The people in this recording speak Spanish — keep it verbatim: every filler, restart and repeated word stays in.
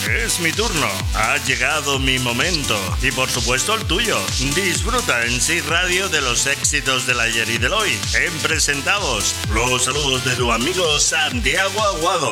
Es mi turno. Ha llegado mi momento. Y por supuesto el tuyo. Disfruta en Sí Radio de los éxitos del ayer y del hoy. En Presentados, los saludos de tu amigo Santiago Aguado.